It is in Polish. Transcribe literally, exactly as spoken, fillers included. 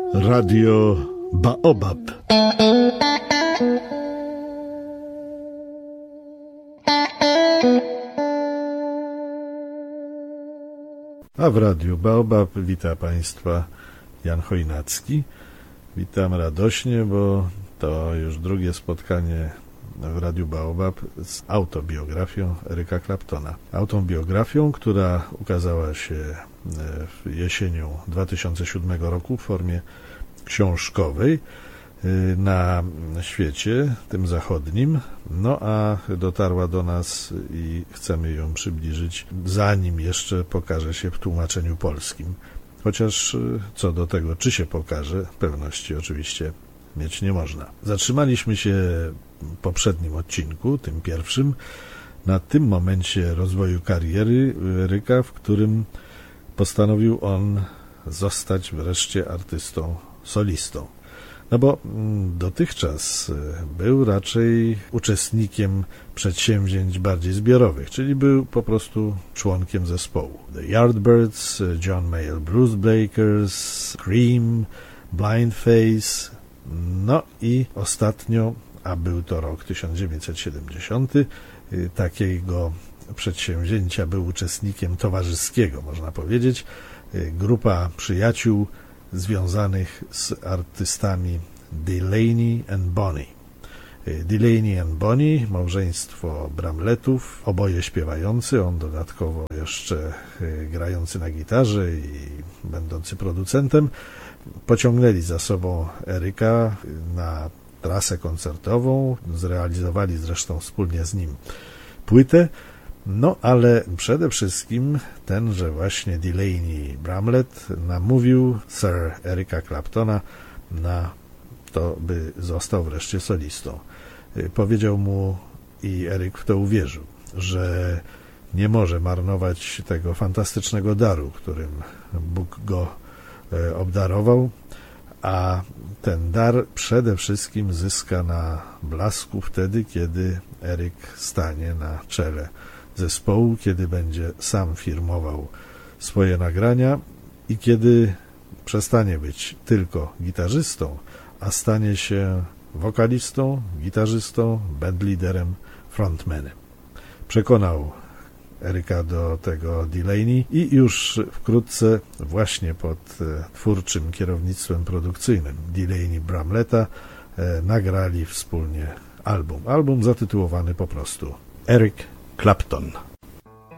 Radio Baobab. A w Radiu Baobab wita Państwa Jan Chojnacki. Witam radośnie, bo to już drugie spotkanie w Radiu Baobab z autobiografią Eryka Claptona. Autobiografią, która ukazała się jesienią dwa tysiące siódmego roku w formie książkowej na świecie, tym zachodnim, no a dotarła do nas i chcemy ją przybliżyć, zanim jeszcze pokaże się w tłumaczeniu polskim. Chociaż co do tego, czy się pokaże, pewności oczywiście mieć nie można. Zatrzymaliśmy się w poprzednim odcinku, tym pierwszym, na tym momencie rozwoju kariery Eryka, w którym postanowił on zostać wreszcie artystą solistą. No bo dotychczas był raczej uczestnikiem przedsięwzięć bardziej zbiorowych, czyli był po prostu członkiem zespołu. The Yardbirds, John Mayall Blues Breakers, Cream, Blindface, no i ostatnio, a był to rok tysiąc dziewięćset siedemdziesiąty, takiego przedsięwzięcia był uczestnikiem towarzyskiego, można powiedzieć, grupa przyjaciół związanych z artystami Delaney and Bonnie. Delaney and Bonnie, małżeństwo Bramlettów, oboje śpiewający, on dodatkowo jeszcze grający na gitarze i będący producentem, pociągnęli za sobą Eryka na trasę koncertową, zrealizowali zresztą wspólnie z nim płytę, no ale przede wszystkim tenże właśnie Delaney Bramlett namówił Sir Eryka Claptona na to, by został wreszcie solistą. Powiedział mu, i Eryk w to uwierzył, że nie może marnować tego fantastycznego daru, którym Bóg go obdarował, a ten dar przede wszystkim zyska na blasku wtedy, kiedy Eryk stanie na czele zespołu, kiedy będzie sam firmował swoje nagrania i kiedy przestanie być tylko gitarzystą, a stanie się wokalistą, gitarzystą, bandliderem, frontmanem. Przekonał Eryka do tego Delaney i już wkrótce właśnie pod twórczym kierownictwem produkcyjnym Delaney Bramletta nagrali wspólnie album. Album zatytułowany po prostu Eryk Clapton.